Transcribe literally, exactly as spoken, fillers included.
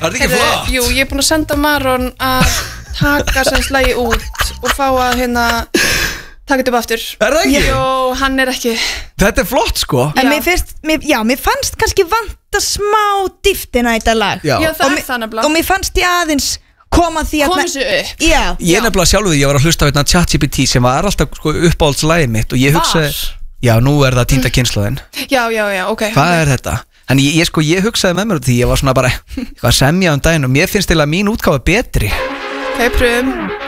Það er ekki flott. Jú, ég er búin að senda Maron að taka sem slagi út og fá að hérna taka þetta upp aftur. Er það ekki? Jó, hann er ekki. Þetta er flott sko. En mér finnst, mér, já, mér fannst kannski vanta smá dýftina í þetta lag. Já, Já það Og er mér- það nefnilega. Og mér fannst ég aðeins koma því að Koma þessu upp. Já, Ég er nefnilega sjálfur því, ég var að hlusta á hérna ChatGPT sem var alltaf sko, uppáhaldslægið mitt og ég hugsaði, Var? já nú er það týnda kynslóðin. Já, já, já, ok. Hvað er þetta? En ég, ég sko, ég hugsaði með mér út því ég var svona bara eitthvað að semja um daginn og mér finnst til að mín útgáfa betri. Ok, pröfum.